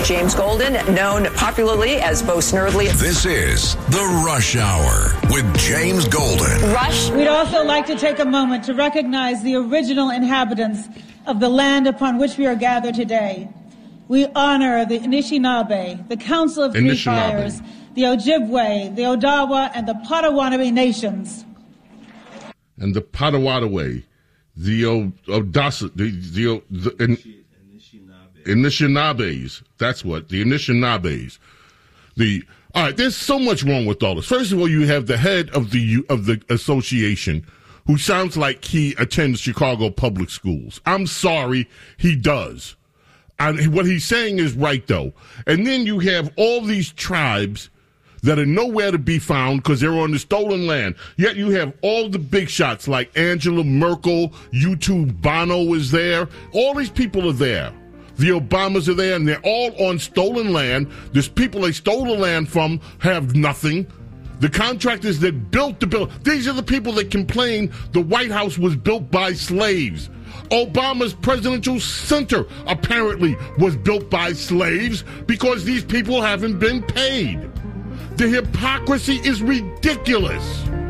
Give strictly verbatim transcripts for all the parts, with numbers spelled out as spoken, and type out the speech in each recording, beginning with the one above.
James Golden, known popularly as Bo Snerdley. This is The Rush Hour with James Golden. Rush. We'd also like to take a moment to recognize the original inhabitants of the land upon which we are gathered today. We honor the Anishinaabe, the Council of Three Fires, the Ojibwe, the Odawa, and the Potawatomi nations. And the Potawatomi, the o- Odasa, the, the, the in, Anishinabes. That's what, the Anishinabes. The, all right, there's so much wrong with all this. First of all, you have the head of the of the association who sounds like he attends Chicago public schools. I'm sorry, he does. And what he's saying is right, though. And then you have all these tribes that are nowhere to be found because they're on the stolen land. Yet you have all the big shots like Angela Merkel, U two Bono is there. All these people are there. The Obamas are there, and they're all on stolen land. There's people they stole the land from have nothing. The contractors that built the building, these are the people that complain the White House was built by slaves. Obama's presidential center apparently was built by slaves because these people haven't been paid. The hypocrisy is ridiculous.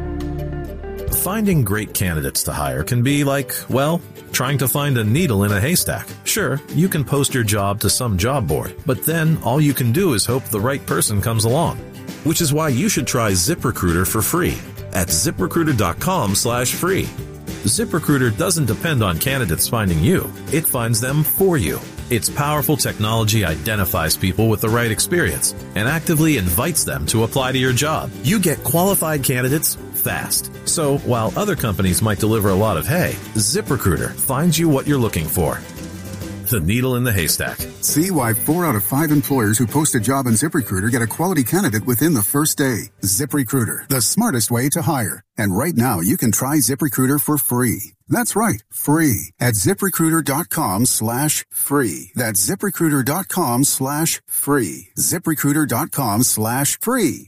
Finding great candidates to hire can be like, well, trying to find a needle in a haystack. Sure, you can post your job to some job board, but then all you can do is hope the right person comes along. Which is why you should try ZipRecruiter for free at ZipRecruiter.com slash free. ZipRecruiter doesn't depend on candidates finding you. It finds them for you. Its powerful technology identifies people with the right experience and actively invites them to apply to your job. You get qualified candidates fast. So while other companies might deliver a lot of hay, ZipRecruiter finds you what you're looking for. The needle in the haystack. See why four out of five employers who post a job on ZipRecruiter get a quality candidate within the first day. ZipRecruiter, the smartest way to hire. And right now, you can try ZipRecruiter for free. That's right, free at ZipRecruiter.com slash free. That's ZipRecruiter.com slash free. ZipRecruiter.com slash free.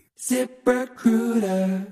ZipRecruiter.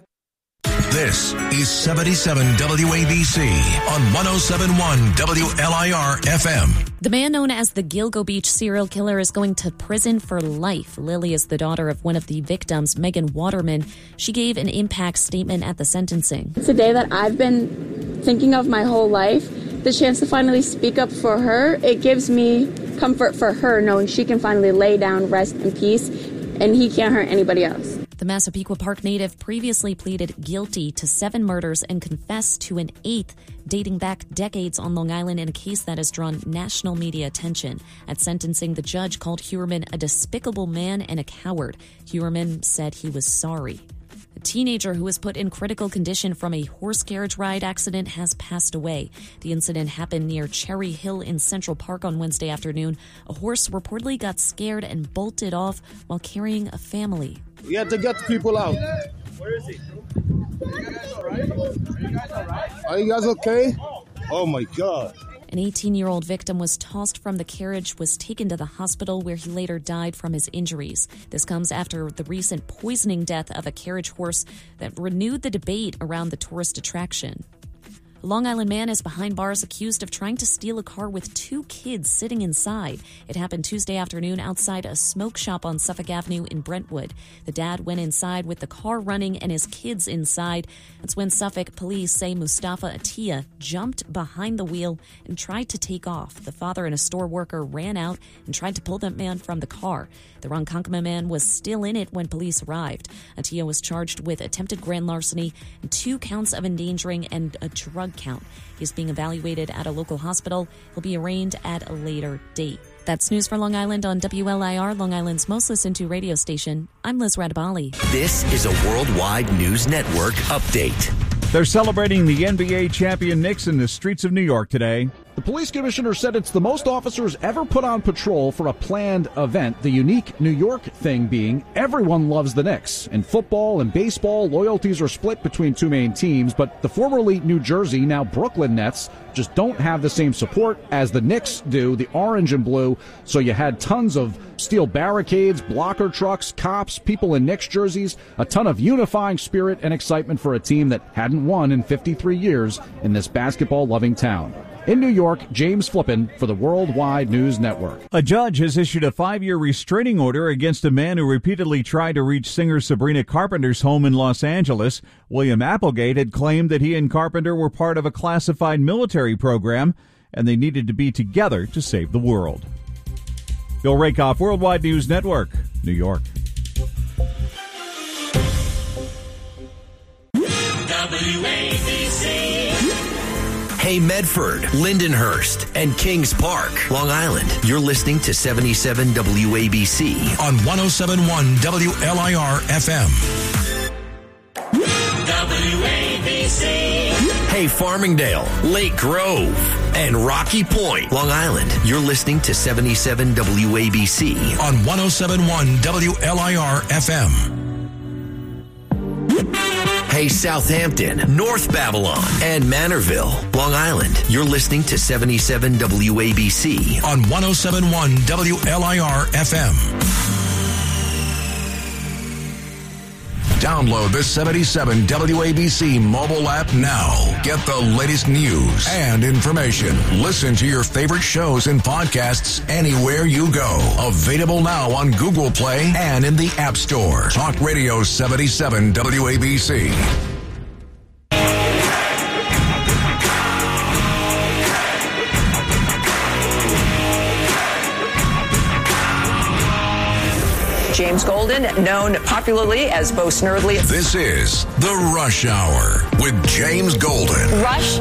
This is seventy-seven W A B C on one oh seven point one W L I R F M. The man known as the Gilgo Beach serial killer is going to prison for life. Lily is the daughter of one of the victims, Megan Waterman. She gave an impact statement at the sentencing. It's a day that I've been thinking of my whole life. The chance to finally speak up for her, it gives me comfort for her knowing she can finally lay down, rest in peace, and he can't hurt anybody else. The Massapequa Park native previously pleaded guilty to seven murders and confessed to an eighth, dating back decades on Long Island in a case that has drawn national media attention. At sentencing, the judge called Huerman a despicable man and a coward. Huerman said he was sorry. A teenager who was put in critical condition from a horse carriage ride accident has passed away. The incident happened near Cherry Hill in Central Park on Wednesday afternoon. A horse reportedly got scared and bolted off while carrying a family. We have to get the people out. Where is he? Are you guys all right? Are you guys all right? Are you guys okay? Oh, my God. An eighteen-year-old victim was tossed from the carriage, was taken to the hospital where he later died from his injuries. This comes after the recent poisoning death of a carriage horse that renewed the debate around the tourist attraction. A Long Island man is behind bars accused of trying to steal a car with two kids sitting inside. It happened Tuesday afternoon outside a smoke shop on Suffolk Avenue in Brentwood. The dad went inside with the car running and his kids inside. That's when Suffolk police say Mustafa Atiya jumped behind the wheel and tried to take off. The father and a store worker ran out and tried to pull the man from the car. The Ronkonkoma man was still in it when police arrived. Atiya was charged with attempted grand larceny and two counts of endangering and a drug count. He's being evaluated at a local hospital. He'll be arraigned at a later date. That's news for Long Island on W L I R, Long Island's most listened to radio station. I'm Liz Radabali. This is a Worldwide News Network update. They're celebrating the N B A champion Knicks in the streets of New York today. The police commissioner said it's the most officers ever put on patrol for a planned event. The unique New York thing being everyone loves the Knicks. In football and baseball, loyalties are split between two main teams, but the formerly New Jersey, now Brooklyn Nets just don't have the same support as the Knicks do, the orange and blue. So you had tons of steel barricades, blocker trucks, cops, people in Knicks jerseys, a ton of unifying spirit and excitement for a team that hadn't won in fifty-three years in this basketball-loving town. In New York, James Flippin for the Worldwide News Network. A judge has issued a five-year restraining order against a man who repeatedly tried to reach singer Sabrina Carpenter's home in Los Angeles. William Applegate had claimed that he and Carpenter were part of a classified military program, and they needed to be together to save the world. Bill Rakoff, Worldwide News Network, New York. W A B C. Hey Medford, Lindenhurst, and Kings Park, Long Island. You're listening to seventy-seven W A B C on one oh seven point one W L I R F M. W A B C. Hey Farmingdale, Lake Grove, and Rocky Point, Long Island. You're listening to seventy-seven W A B C on one oh seven point one W L I R F M. Hey Southampton, North Babylon, and Manorville, Long Island. You're listening to seventy-seven W A B C on one oh seven point one W L I R F M. Download the seventy-seven W A B C mobile app now. Get the latest news and information. Listen to your favorite shows and podcasts anywhere you go. Available now on Google Play and in the App Store. Talk Radio seventy-seven W A B C. James Golden, known popularly as Bo Snerdley. This is The Rush Hour with James Golden. Rush.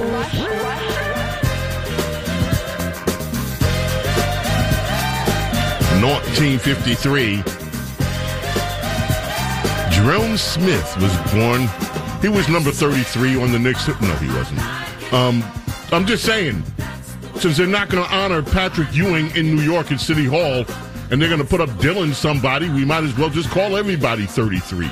nineteen fifty-three. Jerome Smith was born. He was number thirty-three on the Knicks. No, he wasn't. Um, I'm just saying, since they're not going to honor Patrick Ewing in New York at City Hall, and they're going to put up Dylan somebody, we might as well just call everybody thirty-three.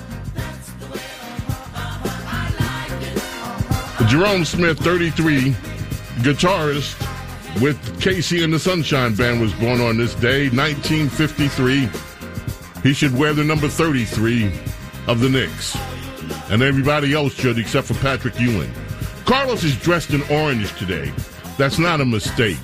Jerome Smith, thirty-three, guitarist with Casey and the Sunshine Band, was born on this day, nineteen fifty-three. He should wear the number thirty-three of the Knicks. And everybody else should, except for Patrick Ewing. Carlos is dressed in orange today. That's not a mistake.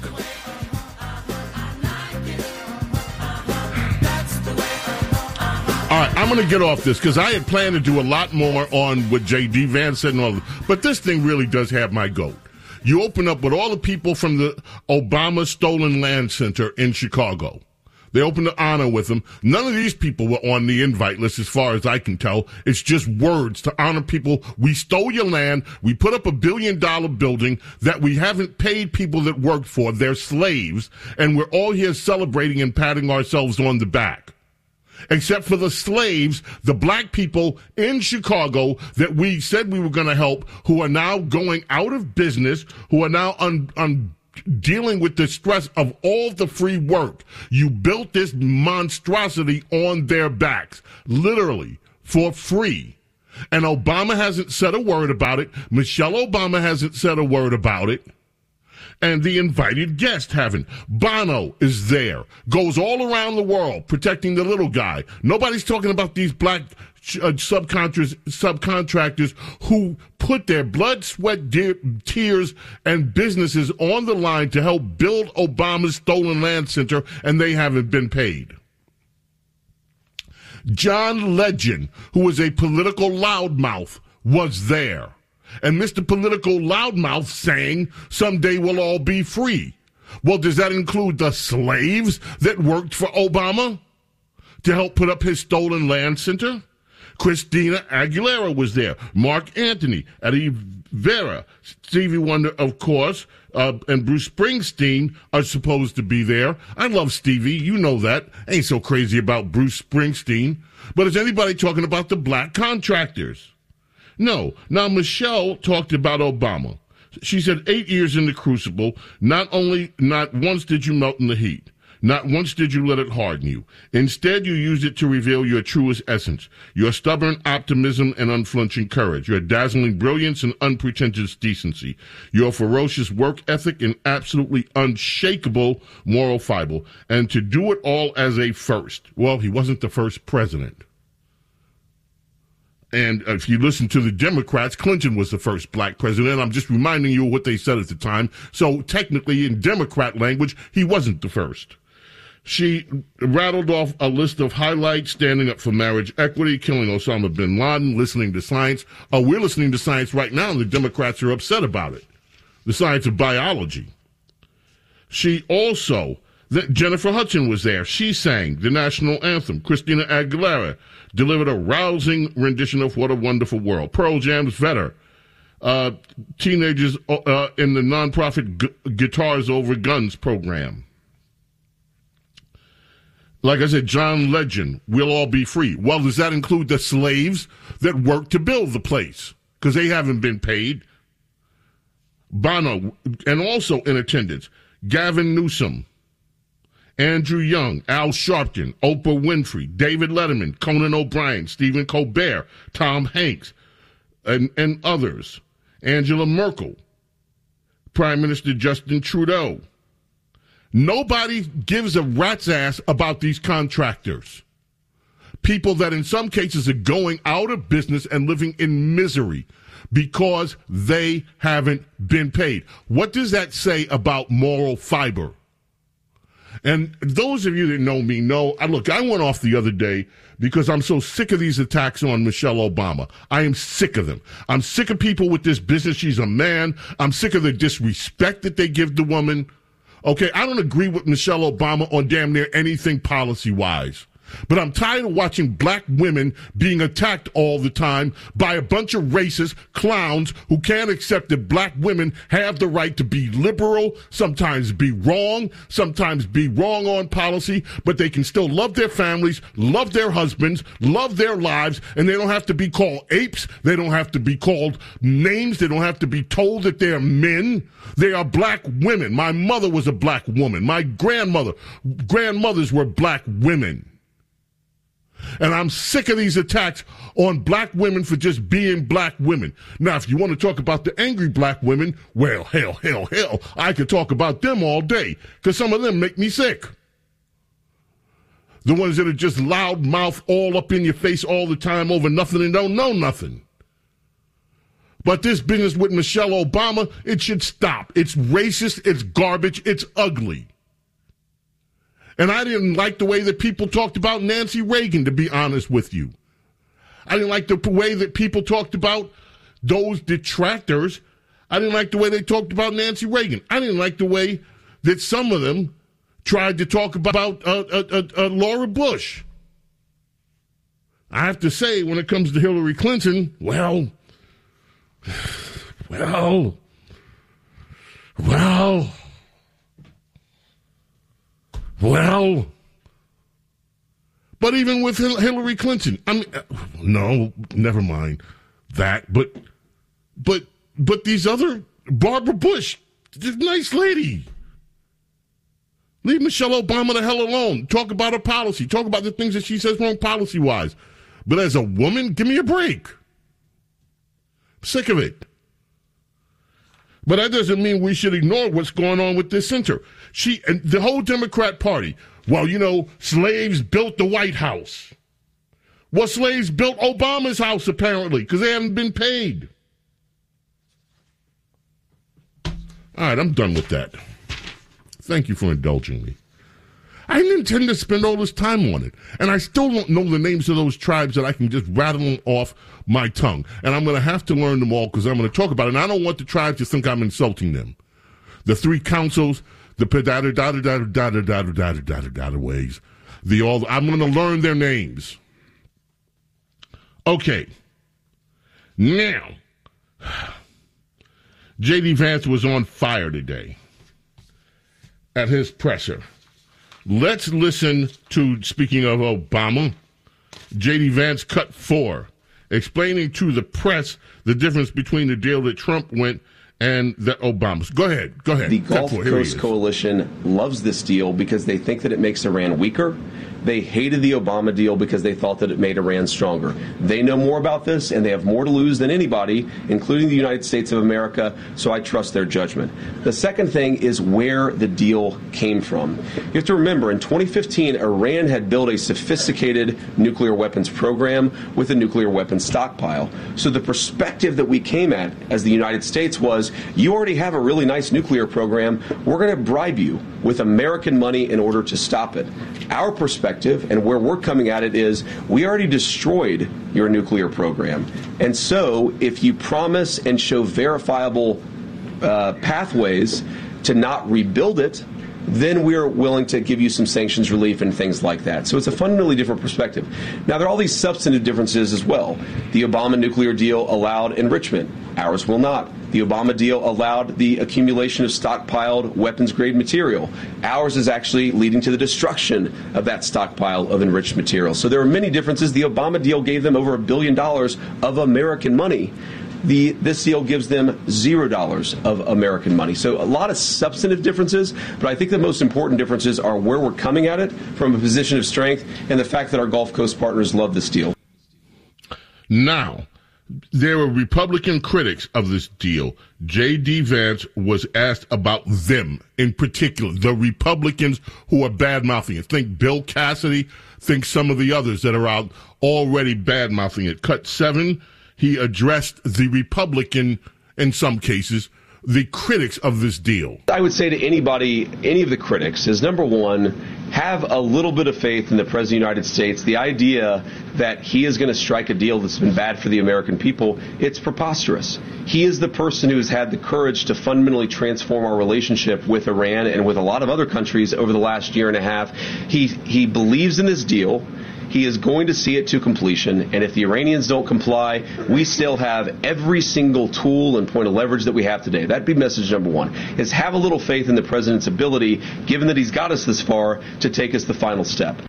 All right, I'm going to get off this because I had planned to do a lot more on what J D. Vance said and all that. But this thing really does have my goat. You open up with all the people from the Obama Stolen Land Center in Chicago. They opened the honor with them. None of these people were on the invite list as far as I can tell. It's just words to honor people. We stole your land. We put up a billion dollar building that we haven't paid people that worked for. They're slaves. And we're all here celebrating and patting ourselves on the back. Except for the slaves, the black people in Chicago that we said we were going to help, who are now going out of business, who are now un, un, dealing with the stress of all the free work. You built this monstrosity on their backs, literally, for free. And Obama hasn't said a word about it. Michelle Obama hasn't said a word about it. And the invited guests haven't. Bono is there. Goes all around the world protecting the little guy. Nobody's talking about these black uh, subcontractors, subcontractors who put their blood, sweat, de- tears, and businesses on the line to help build Obama's Stolen Land Center, and they haven't been paid. John Legend, who was a political loudmouth, was there. And Mister Political Loudmouth saying someday we'll all be free. Well, does that include the slaves that worked for Obama to help put up his Stolen Land Center? Christina Aguilera was there. Mark Anthony, Eddie Vera, Stevie Wonder, of course, uh, and Bruce Springsteen are supposed to be there. I love Stevie. You know that. I ain't so crazy about Bruce Springsteen. But is anybody talking about the black contractors? No. Now, Michelle talked about Obama. She said eight years in the crucible, not only, not once did you melt in the heat. Not once did you let it harden you. Instead, you used it to reveal your truest essence, your stubborn optimism and unflinching courage, your dazzling brilliance and unpretentious decency, your ferocious work ethic and absolutely unshakable moral fiber, and to do it all as a first. Well, he wasn't the first president. And if you listen to the Democrats, Clinton was the first black president. I'm just reminding you of what they said at the time. So technically, in Democrat language, he wasn't the first. She rattled off a list of highlights: standing up for marriage equity, killing Osama bin Laden, listening to science. Oh, we're listening to science right now, and the Democrats are upset about it. The science of biology. She also, that Jennifer Hudson was there. She sang the national anthem. Christina Aguilera delivered a rousing rendition of What a Wonderful World. Pearl Jam's Vetter. Uh, teenagers uh, in the nonprofit G- Guitars Over Guns program. Like I said, John Legend, We'll All Be Free. Well, does that include the slaves that worked to build the place? Because they haven't been paid. Bono, and also in attendance, Gavin Newsom, Andrew Young, Al Sharpton, Oprah Winfrey, David Letterman, Conan O'Brien, Stephen Colbert, Tom Hanks, and, and others. Angela Merkel, Prime Minister Justin Trudeau. Nobody gives a rat's ass about these contractors. People that in some cases are going out of business and living in misery because they haven't been paid. What does that say about moral fiber? And those of you that know me know, I, look, I went off the other day because I'm so sick of these attacks on Michelle Obama. I am sick of them. I'm sick of people with this business. She's a man. I'm sick of the disrespect that they give the woman. Okay, I don't agree with Michelle Obama on damn near anything policy-wise. But I'm tired of watching black women being attacked all the time by a bunch of racist clowns who can't accept that black women have the right to be liberal, sometimes be wrong, sometimes be wrong on policy, but they can still love their families, love their husbands, love their lives, and they don't have to be called apes. They don't have to be called names. They don't have to be told that they're men. They are black women. My mother was a black woman. My grandmother, grandmothers were black women. And I'm sick of these attacks on black women for just being black women. Now, if you want to talk about the angry black women, well, hell, hell, hell, I could talk about them all day, because some of them make me sick. The ones that are just loud mouth all up in your face all the time over nothing and don't know nothing. But this business with Michelle Obama, it should stop. It's racist, it's garbage, it's ugly. And I didn't like the way that people talked about Nancy Reagan, to be honest with you. I didn't like the way that people talked about those detractors. I didn't like the way they talked about Nancy Reagan. I didn't like the way that some of them tried to talk about uh, uh, uh, uh, Laura Bush. I have to say, when it comes to Hillary Clinton, well, well, well... Well, but even with Hillary Clinton, I mean, no, never mind that. But, but, but these other, Barbara Bush, this nice lady. Leave Michelle Obama the hell alone. Talk about her policy. Talk about the things that she says wrong policy-wise. But as a woman, give me a break. I'm sick of it. But that doesn't mean we should ignore what's going on with this center. She and the whole Democrat Party, well, you know, slaves built the White House. Well, slaves built Obama's house, apparently, because they haven't been paid. All right, I'm done with that. Thank you for indulging me. I didn't intend to spend all this time on it. And I still don't know the names of those tribes that I can just rattle them off my tongue. And I'm going to have to learn them all because I'm going to talk about it. And I don't want the tribes to think I'm insulting them. The three councils, the da-da-da-da-da-da-da-da-da-da-da ways. The all. I'm going to learn their names. Okay. Now, J D. Vance was on fire today at his presser. Let's listen to, speaking of Obama, J D. Vance cut four, explaining to the press the difference between the deal that Trump went and that Obama's. Go ahead. Go ahead. The Gulf Coast Coalition loves this deal because they think that it makes Iran weaker. They hated the Obama deal because they thought that it made Iran stronger. They know more about this, and they have more to lose than anybody, including the United States of America, so I trust their judgment. The second thing is where the deal came from. You have to remember, in twenty fifteen, Iran had built a sophisticated nuclear weapons program with a nuclear weapons stockpile. So the perspective that we came at as the United States was, you already have a really nice nuclear program. We're going to bribe you with American money in order to stop it. Our perspective and where we're coming at it is, we already destroyed your nuclear program. And so if you promise and show verifiable uh, pathways to not rebuild it, then we're willing to give you some sanctions relief and things like that. So it's a fundamentally different perspective. Now, there are all these substantive differences as well. The Obama nuclear deal allowed enrichment. Ours will not. The Obama deal allowed the accumulation of stockpiled weapons-grade material. Ours is actually leading to the destruction of that stockpile of enriched material. So there are many differences. The Obama deal gave them over a billion dollars of American money. The, this deal gives them zero dollars of American money. So a lot of substantive differences, but I think the most important differences are where we're coming at it from a position of strength and the fact that our Gulf Coast partners love this deal. Now, there were Republican critics of this deal. J D. Vance was asked about them in particular, the Republicans who are bad-mouthing it. Think Bill Cassidy, think some of the others that are out already bad-mouthing it. Cut seven. He addressed the Republican, in some cases, the critics of this deal. I would say to anybody, any of the critics, is number one, have a little bit of faith in the President of the United States. The idea that he is going to strike a deal that's been bad for the American people, it's preposterous. He is the person who has had the courage to fundamentally transform our relationship with Iran and with a lot of other countries over the last year and a half. He, he believes in this deal. He is going to see it to completion, and if the Iranians don't comply, we still have every single tool and point of leverage that we have today. That'd be message number one, is have a little faith in the president's ability, given that he's got us this far, to take us the final step.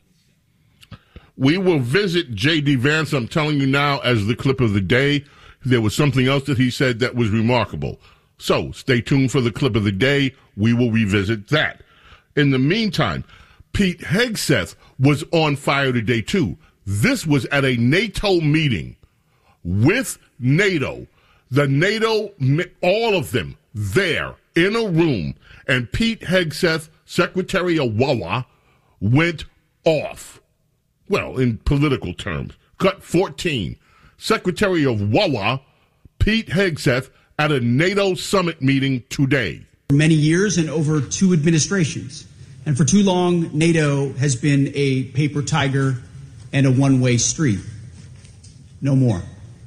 We will visit J D. Vance. I'm telling you now, as the clip of the day, there was something else that he said that was remarkable. So stay tuned for the clip of the day. We will revisit that. In the meantime, Pete Hegseth was on fire today, too. This was at a NATO meeting with NATO. The NATO, all of them there in a room. And Pete Hegseth, Secretary of Wawa, went off. Well, in political terms. Cut fourteen. Secretary of Wawa, Pete Hegseth, at a NATO summit meeting today. For many years and over two administrations. And for too long, NATO has been a paper tiger and a one-way street. No more.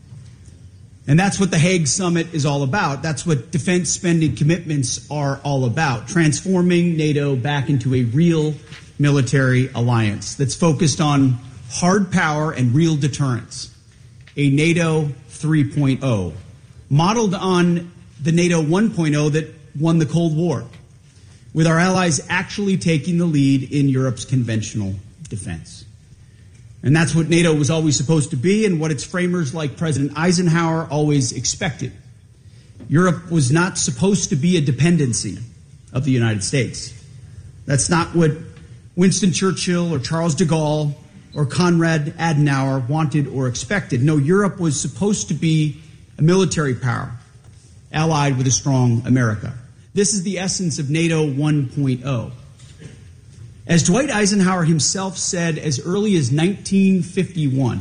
And that's what the Hague Summit is all about. That's what defense spending commitments are all about, transforming NATO back into a real military alliance that's focused on hard power and real deterrence, a NATO three point oh, modeled on the NATO one point oh that won the Cold War, with our allies actually taking the lead in Europe's conventional defense. And that's what NATO was always supposed to be and what its framers like President Eisenhower always expected. Europe was not supposed to be a dependency of the United States. That's not what Winston Churchill or Charles de Gaulle or Konrad Adenauer wanted or expected. No, Europe was supposed to be a military power allied with a strong America. This is the essence of NATO one point oh. As Dwight Eisenhower himself said as early as nineteen fifty-one,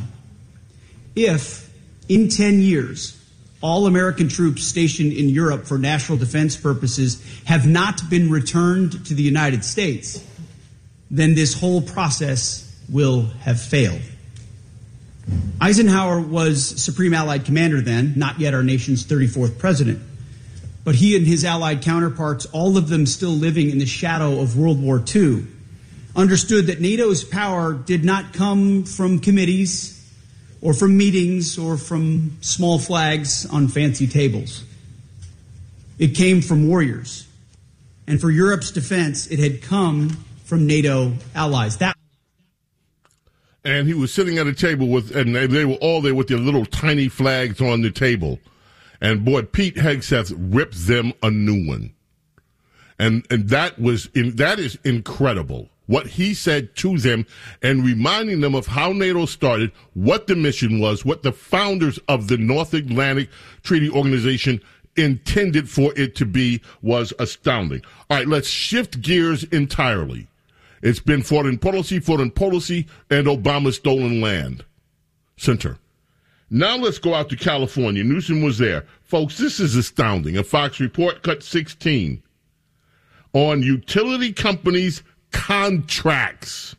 if in ten years all American troops stationed in Europe for national defense purposes have not been returned to the United States, then this whole process will have failed. Eisenhower was Supreme Allied Commander then, not yet our nation's thirty-fourth president. But he and his allied counterparts, all of them still living in the shadow of World War Two, understood that NATO's power did not come from committees or from meetings or from small flags on fancy tables. It came from warriors. And for Europe's defense, it had come from NATO allies. That And he was sitting at a table with, and they, they were all there with their little tiny flags on the table. And boy, Pete Hegseth ripped them a new one. And and that was in, that is incredible. what he said to them and reminding them of how NATO started, what the mission was, what the founders of the North Atlantic Treaty Organization intended for it to be was astounding. All right, let's shift gears entirely. It's been foreign policy, foreign policy, and Obama's stolen land center. Now let's go out to California. Newsom was there. Folks, this is astounding. A Fox report, cut sixteen, on utility companies' contracts.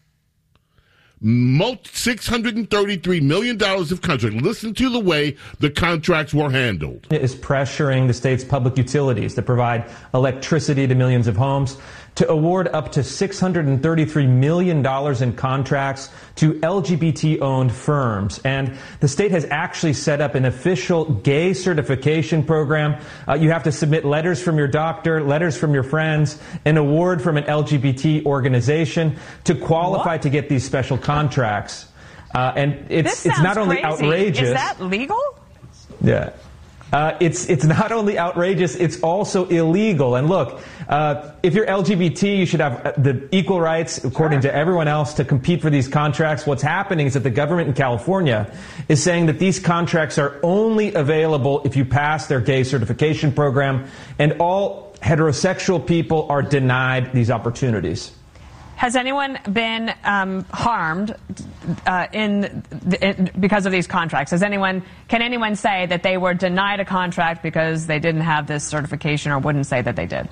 six hundred thirty-three million dollars of contracts. Listen to the way the contracts were handled. It is pressuring the state's public utilities that provide electricity to millions of homes to award up to six hundred thirty-three million dollars in contracts to L G B T-owned firms. And the state has actually set up an official gay certification program. Uh, you have to submit letters from your doctor, letters from your friends, an award from an L G B T organization to qualify what? to get these special contracts. Uh, and it's it's not only crazy. outrageous. Is that legal? Yeah. Uh, it's it's not only outrageous, it's also illegal. And look, uh, if you're L G B T, you should have the equal rights, according sure. to everyone else, to compete for these contracts. What's happening is that the government in California is saying that these contracts are only available if you pass their gay certification program, and all heterosexual people are denied these opportunities. Has anyone been um, harmed uh, in, in because of these contracts? Has anyone can anyone say that they were denied a contract because they didn't have this certification, or wouldn't say that they did?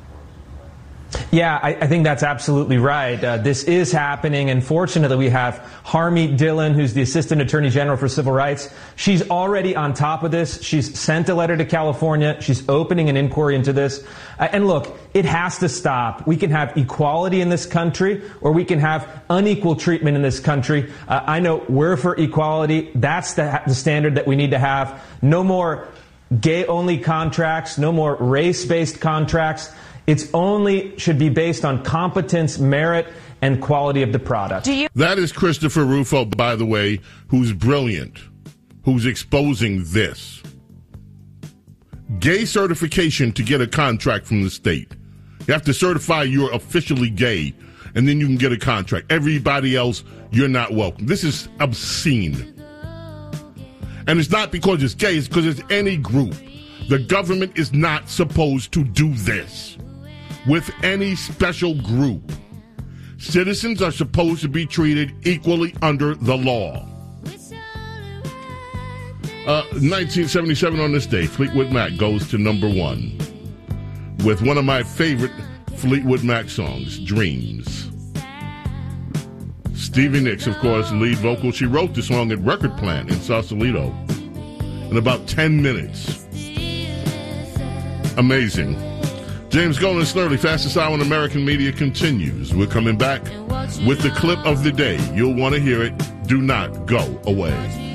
Yeah, I, I think that's absolutely right. Uh, this is happening, and fortunately we have Harmeet Dillon, who's the Assistant Attorney General for Civil Rights. She's already on top of this. She's sent a letter to California. She's opening an inquiry into this. Uh, and look, it has to stop. We can have equality in this country, or we can have unequal treatment in this country. Uh, I know we're for equality. That's the, the standard that we need to have. No more gay-only contracts, no more race-based contracts. It's only should be based on competence, merit, and quality of the product. Do you- that is Christopher Rufo, by the way, who's brilliant, who's exposing this. Gay certification to get a contract from the state. You have to certify you're officially gay, and then you can get a contract. Everybody else, you're not welcome. This is obscene. And it's not because it's gay, it's because it's any group. The government is not supposed to do this with any special group. Citizens are supposed to be treated equally under the law. Uh, nineteen seventy-seven on this day, Fleetwood Mac goes to number one with one of my favorite Fleetwood Mac songs, Dreams. Stevie Nicks, of course, lead vocal. She wrote the song at Record Plant in Sausalito in about ten minutes. Amazing. James Golden Snerdley, fastest hour in American media, continues. We're coming back with the clip of the day. You'll want to hear it. Do not go away.